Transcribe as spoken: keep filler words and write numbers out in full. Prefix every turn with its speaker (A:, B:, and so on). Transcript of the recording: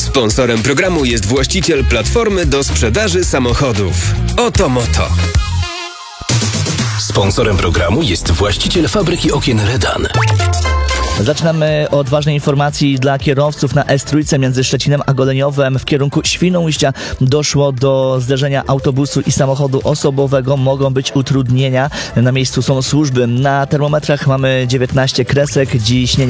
A: Sponsorem programu jest właściciel platformy do sprzedaży samochodów Otomoto.
B: Sponsorem programu jest właściciel fabryki okien Redan.
C: Zaczynamy od ważnej informacji dla kierowców. Na S trzy między Szczecinem a Goleniowem w kierunku Świnoujścia doszło do zderzenia autobusu i samochodu osobowego. Mogą być utrudnienia. Na miejscu są służby. Na termometrach mamy dziewiętnaście kresek. Ciśnienie